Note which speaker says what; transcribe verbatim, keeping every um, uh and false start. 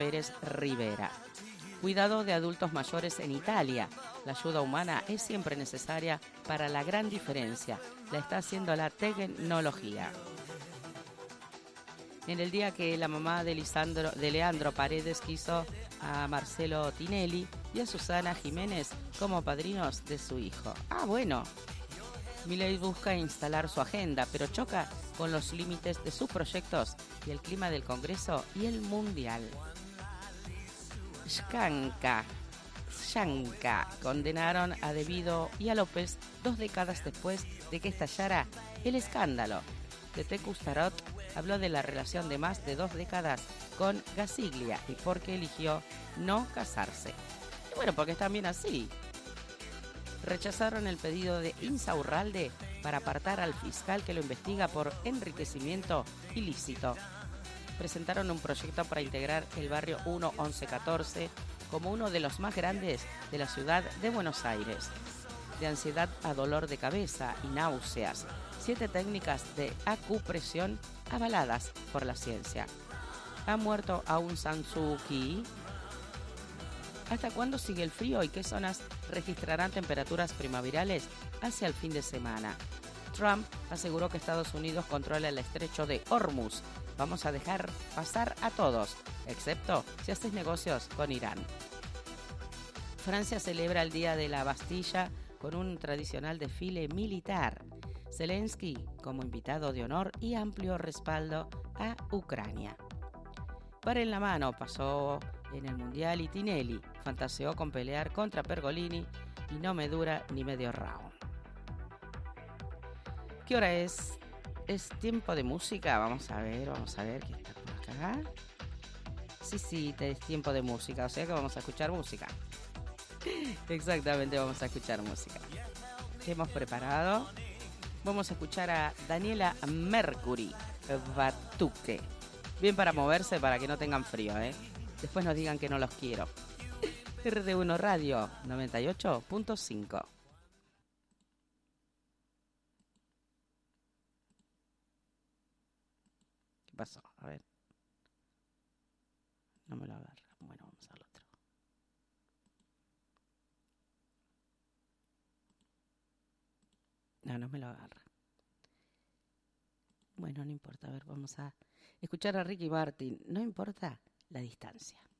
Speaker 1: Pérez Rivera. Cuidado de adultos mayores en Italia. La ayuda humana es siempre necesaria para la gran diferencia. La está haciendo la tecnología. En el día que la mamá de, Lisandro, de Leandro Paredes quiso a Marcelo Tinelli y a Susana Jiménez como padrinos de su hijo. Ah, bueno. Milei busca instalar su agenda, pero choca con los límites de sus proyectos y el clima del Congreso y el Mundial. Skanka, Shanka condenaron a De Vido y a López dos décadas después de que estallara el escándalo. Tete Custarot habló de la relación de más de dos décadas con Gasiglia y por qué eligió no casarse. Y bueno, porque están bien así. Rechazaron el pedido de Insaurralde para apartar al fiscal que lo investiga por enriquecimiento ilícito. Presentaron un proyecto para integrar el barrio uno once catorce como uno de los más grandes de la ciudad de Buenos Aires. De ansiedad a dolor de cabeza y náuseas, siete técnicas de acupresión avaladas por la ciencia. ¿Ha muerto Aung San Suu Kyi? ¿Hasta cuándo sigue el frío y qué zonas registrarán temperaturas primaverales hacia el fin de semana? Trump aseguró que Estados Unidos controla el estrecho de Hormuz. Vamos a dejar pasar a todos, excepto si haces negocios con Irán. Francia celebra el Día de la Bastilla con un tradicional desfile militar. Zelensky como invitado de honor y amplio respaldo a Ucrania. Par en la mano pasó en el Mundial y Tinelli fantaseó con pelear contra Pergolini y no me dura ni medio round. ¿Qué hora es? ¿Es tiempo de música? Vamos a ver, vamos a ver qué está por acá. Sí, sí, es tiempo de música, o sea que vamos a escuchar música. Exactamente, vamos a escuchar música. ¿Qué hemos preparado? Vamos a escuchar a Daniela Mercury, Batuque. Bien para moverse, para que no tengan frío, ¿eh? Después nos digan que no los quiero. R D uno Radio noventa y ocho punto cinco. ¿Qué pasó? A ver. No me lo agarra. Bueno, vamos al otro. No, no me lo agarra. Bueno, no importa. A ver, vamos a escuchar a Ricky Martin. No importa la distancia.